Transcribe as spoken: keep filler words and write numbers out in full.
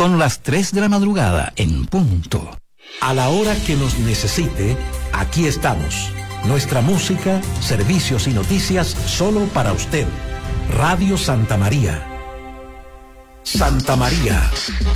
Son las tres de la madrugada en punto. A la hora que nos necesite, aquí estamos. Nuestra música, servicios y noticias solo para usted. Radio Santa María. Santa María.